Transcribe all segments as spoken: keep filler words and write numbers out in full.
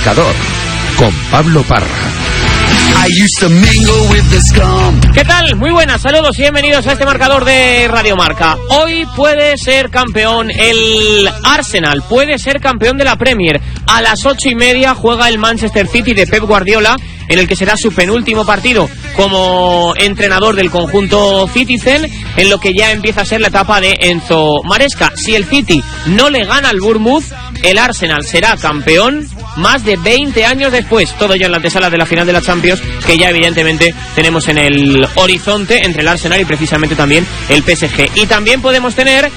Marcador con Pablo Parra. ¿Qué tal? Muy buenas, saludos y bienvenidos a este marcador de Radio Marca. Hoy puede ser campeón el Arsenal, puede ser campeón de la Premier. A las ocho y media juega el Manchester City de Pep Guardiola, en el que será su penúltimo partido como entrenador del conjunto Citizen, en lo que ya empieza a ser la etapa de Enzo Maresca. Si el City no le gana al Bournemouth, el Arsenal será campeón más de veinte años después. Todo ello en la antesala de la final de la Champions, que ya evidentemente tenemos en el horizonte entre el Arsenal y precisamente también el P S G. Y también podemos tener,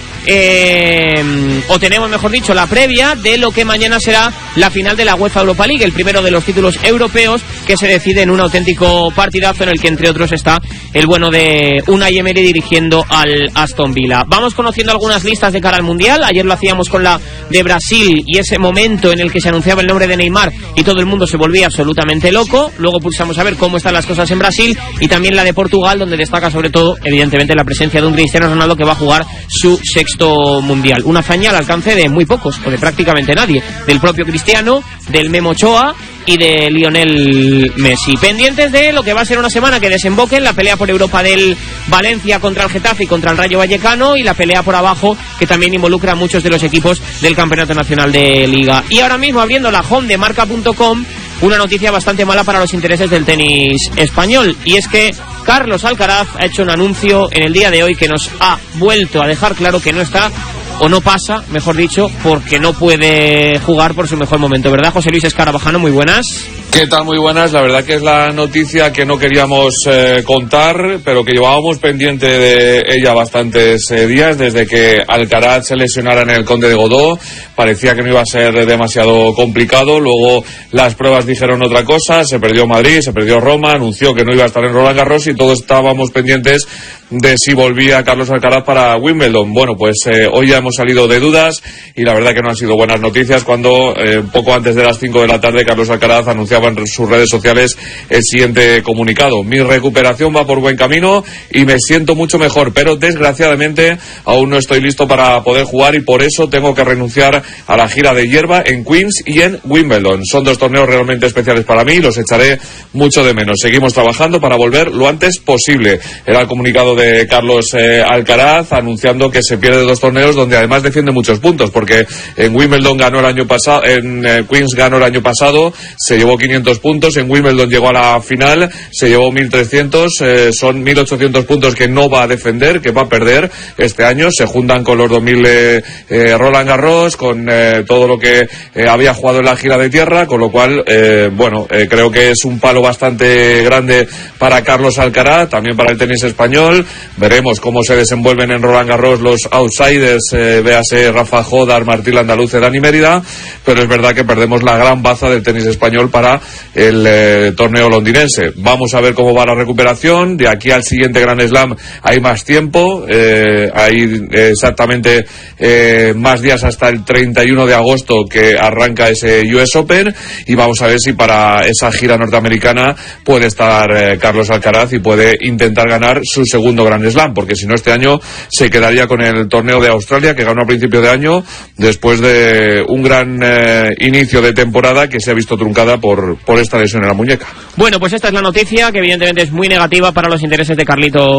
eh, o tenemos mejor dicho, la previa de lo que mañana será la final de la UEFA Europa League, el primero de los títulos europeos que se decide en un auténtico partidazo en el que entre otros está el bueno de Unai Emery dirigiendo al Aston Villa. Vamos conociendo algunas listas de cara al Mundial. Ayer lo hacíamos con la de Brasil y ese momento en el que se anunciaba el nombre de Neymar y todo el mundo se volvía absolutamente loco. Luego pulsamos a ver cómo están las cosas en Brasil, y también la de Portugal, donde destaca sobre todo evidentemente la presencia de un Cristiano Ronaldo que va a jugar su sexto Mundial. Una hazaña al alcance de muy pocos, o de prácticamente nadie, del propio Cristiano, del Memo Ochoa y de Lionel Messi. Pendientes de lo que va a ser una semana que desemboque en la pelea por Europa del Valencia contra el Getafe y contra el Rayo Vallecano, y la pelea por abajo que también involucra a muchos de los equipos del Campeonato Nacional de Liga. Y ahora mismo, abriendo la home de marca punto com, una noticia bastante mala para los intereses del tenis español, y es que Carlos Alcaraz ha hecho un anuncio en el día de hoy que nos ha vuelto a dejar claro que no está, o no pasa, mejor dicho, porque no puede jugar por su mejor momento, ¿verdad, José Luis Escarabajano? Muy buenas. ¿Qué tal? Muy buenas. La verdad que es la noticia que no queríamos eh, contar, pero que llevábamos pendiente de ella bastantes eh, días, desde que Alcaraz se lesionara en el Conde de Godó. Parecía que no iba a ser demasiado complicado, luego las pruebas dijeron otra cosa, se perdió Madrid, se perdió Roma, anunció que no iba a estar en Roland Garros y todos estábamos pendientes de si volvía Carlos Alcaraz para Wimbledon. Bueno, pues eh, hoy ya hemos salido de dudas y la verdad que no han sido buenas noticias cuando eh, poco antes de las cinco de la tarde Carlos Alcaraz anunciaba en sus redes sociales el siguiente comunicado: mi recuperación va por buen camino y me siento mucho mejor, pero desgraciadamente aún no estoy listo para poder jugar y por eso tengo que renunciar a la gira de hierba en Queens y en Wimbledon. Son dos torneos realmente especiales para mí y los echaré mucho de menos. Seguimos trabajando para volver lo antes posible. Era el comunicado de Carlos eh, Alcaraz, anunciando que se pierde dos torneos donde además defiende muchos puntos, porque en Wimbledon ganó el año pasado, en eh, Queens ganó el año pasado, se llevó quinientos puntos, en Wimbledon llegó a la final, se llevó mil trescientos, eh, son mil ochocientos puntos que no va a defender, que va a perder este año. Se juntan con los dos mil eh, eh, Roland Garros, con eh, todo lo que eh, había jugado en la gira de tierra, con lo cual, eh, bueno, eh, creo que es un palo bastante grande para Carlos Alcaraz, también para el tenis español. Veremos cómo se desenvuelven en Roland Garros los outsiders, eh, véase Rafa Jodar, Martín Landaluce, Dani Mérida, pero es verdad que perdemos la gran baza del tenis español para el eh, torneo londinense. Vamos a ver cómo va la recuperación. De aquí al siguiente Grand Slam hay más tiempo, eh, hay eh, exactamente eh, más días hasta el treinta y uno de agosto que arranca ese U S Open, y vamos a ver si para esa gira norteamericana puede estar eh, Carlos Alcaraz y puede intentar ganar su segundo Grand Slam, porque si no este año se quedaría con el torneo de Australia que ganó a principio de año después de un gran eh, inicio de temporada que se ha visto truncada por, por esta lesión en la muñeca. Bueno, pues esta es la noticia, que evidentemente es muy negativa para los intereses de Carlito